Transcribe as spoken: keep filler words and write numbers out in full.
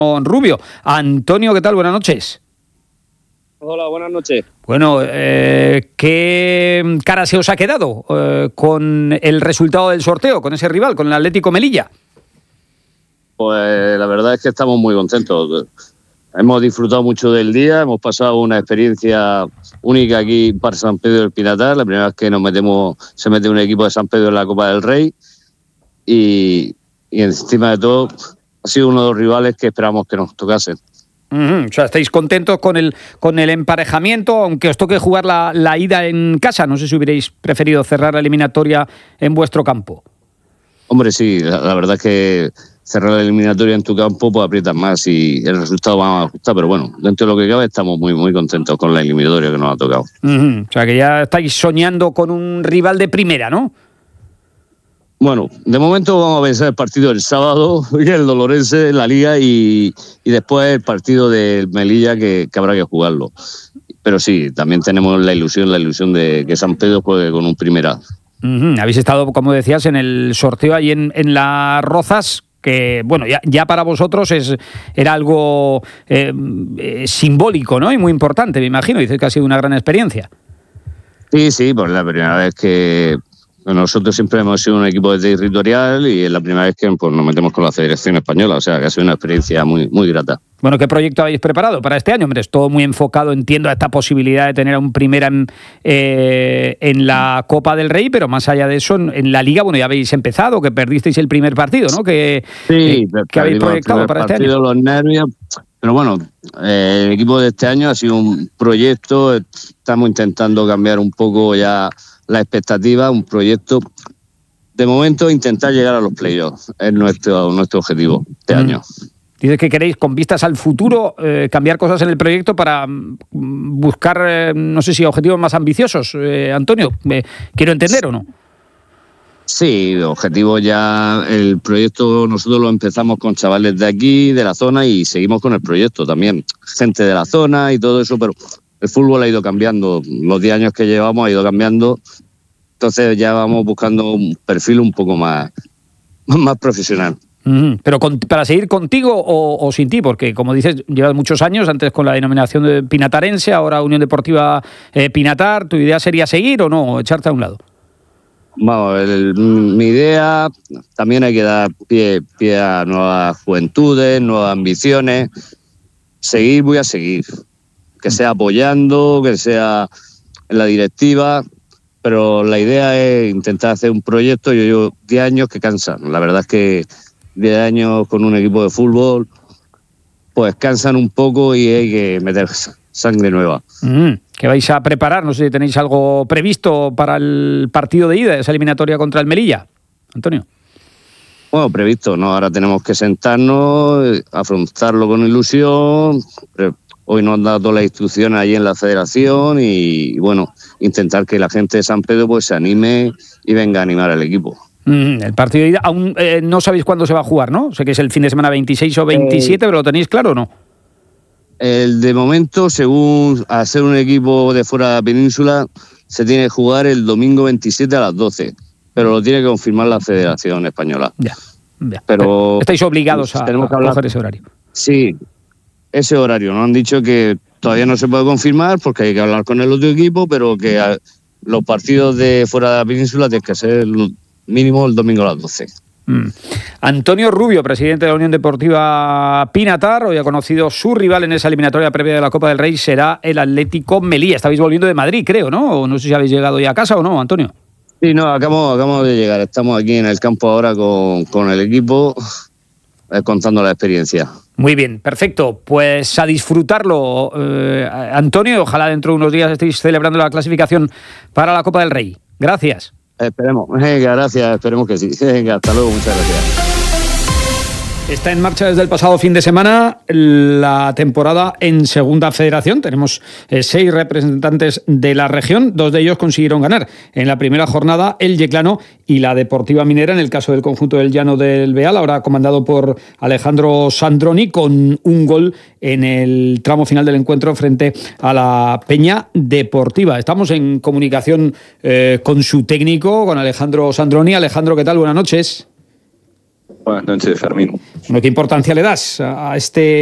Rubio. Antonio, ¿qué tal? Buenas noches. Hola, buenas noches. Bueno, eh, ¿qué cara se os ha quedado eh, con el resultado del sorteo, con ese rival, con el Atlético Melilla? Pues la verdad es que estamos muy contentos. Hemos disfrutado mucho del día, hemos pasado una experiencia única aquí para San Pedro del Pinatar, la primera vez que nos metemos, se mete un equipo de San Pedro en la Copa del Rey y, y encima de todo ha sido uno de los rivales que esperamos que nos tocasen. Uh-huh. O sea, estáis contentos con el con el emparejamiento, aunque os toque jugar la, la ida en casa. No sé si hubierais preferido cerrar la eliminatoria en vuestro campo. Hombre, sí, la, la verdad es que cerrar la eliminatoria en tu campo pues aprietas más y el resultado va a ajustar, pero bueno, dentro de lo que cabe estamos muy muy contentos con la eliminatoria que nos ha tocado. Uh-huh. O sea, que ya estáis soñando con un rival de primera, ¿no? Bueno, de momento vamos a pensar el partido del sábado, el Dolorense en la Liga y, y después el partido del Melilla que, que habrá que jugarlo. Pero sí, también tenemos la ilusión, la ilusión de que San Pedro juegue con un primera. Uh-huh. Habéis estado, como decías, en el sorteo ahí en, en Las Rozas, que bueno, ya, ya para vosotros es era algo eh, eh, simbólico, ¿no? Y muy importante, me imagino. Dices que ha sido una gran experiencia. Sí, sí, pues la primera vez que... Nosotros siempre hemos sido un equipo territorial y es la primera vez que pues, nos metemos con la Federación Española, o sea que ha sido una experiencia muy, muy grata. Bueno, ¿qué proyecto habéis preparado para este año? Hombre, es todo muy enfocado, entiendo, a esta posibilidad de tener a un primera en, eh, en la Copa del Rey, pero más allá de eso, en, en la Liga, bueno, ya habéis empezado, que perdisteis el primer partido, ¿no? Que, sí, eh, que habéis proyectado para este año. Los nervios, pero bueno, eh, el equipo de este año ha sido un proyecto, estamos intentando cambiar un poco ya la expectativa, un proyecto, de momento intentar llegar a los playoffs, es nuestro, nuestro objetivo este mm. año. Dices que queréis, con vistas al futuro, eh, cambiar cosas en el proyecto para mm, buscar, eh, no sé si objetivos más ambiciosos. Eh, Antonio, eh, ¿quiero entender o no? Sí, objetivos ya, el proyecto nosotros lo empezamos con chavales de aquí, de la zona, y seguimos con el proyecto también. Gente de la zona y todo eso, pero el fútbol ha ido cambiando, los diez años que llevamos ha ido cambiando, entonces ya vamos buscando un perfil un poco más, más profesional. Mm, pero con, para seguir contigo o, o sin ti, porque como dices, llevas muchos años, antes con la denominación de pinatarense, ahora Unión Deportiva eh, Pinatar, ¿tu idea sería seguir o no, o echarte a un lado? Vamos, el, mi idea, también hay que dar pie, pie a nuevas juventudes, nuevas ambiciones, seguir voy a seguir. Que sea apoyando, que sea en la directiva, pero la idea es intentar hacer un proyecto. Yo llevo diez años que cansan, la verdad es que diez años con un equipo de fútbol pues cansan un poco y hay que meter sangre nueva. Mm, ¿Qué vais a preparar? No sé si tenéis algo previsto para el partido de ida, esa eliminatoria contra el Melilla, Antonio. Bueno, previsto, ¿no? Ahora tenemos que sentarnos, afrontarlo con ilusión. Hoy nos han dado todas las instrucciones allí en la federación y, bueno, intentar que la gente de San Pedro pues se anime y venga a animar al equipo. Mm, el partido de ida, aún eh, no sabéis cuándo se va a jugar, ¿no? Sé que es el fin de semana veintiséis o veintisiete, eh, pero ¿lo tenéis claro o no? El de momento, según a ser un equipo de fuera de la península, se tiene que jugar el domingo veintisiete a las doce, pero lo tiene que confirmar la Federación Española. Ya, ya. Pero estáis obligados a, tenemos que a hablar, coger ese horario. Sí, ese horario. Nos han dicho que todavía no se puede confirmar porque hay que hablar con el otro equipo, pero que a, los partidos de fuera de la península tienen que ser mínimo el domingo a las doce. Mm. Antonio Rubio, presidente de la Unión Deportiva Pinatar, hoy ha conocido su rival en esa eliminatoria previa de la Copa del Rey, será el Atlético Melilla. Estabais volviendo de Madrid, creo, ¿no? O no sé si habéis llegado ya a casa o no, Antonio. Sí, no, acabamos, acabamos de llegar. Estamos aquí en el campo ahora con, con el equipo, eh, contando la experiencia. Muy bien, perfecto. Pues a disfrutarlo, eh, Antonio. Ojalá dentro de unos días estéis celebrando la clasificación para la Copa del Rey. Gracias. Esperemos. Venga, gracias. Esperemos que sí. Venga, hasta luego. Muchas gracias. Está en marcha desde el pasado fin de semana la temporada en Segunda Federación. Tenemos eh, seis representantes de la región, dos de ellos consiguieron ganar. En la primera jornada, el Yeclano y la Deportiva Minera, en el caso del conjunto del Llano del Beal, ahora comandado por Alejandro Sandroni, con un gol en el tramo final del encuentro frente a la Peña Deportiva. Estamos en comunicación eh, con su técnico, con Alejandro Sandroni. Alejandro, ¿qué tal? Buenas noches. Buenas noches, Fermín. Bueno, ¿qué importancia le das a este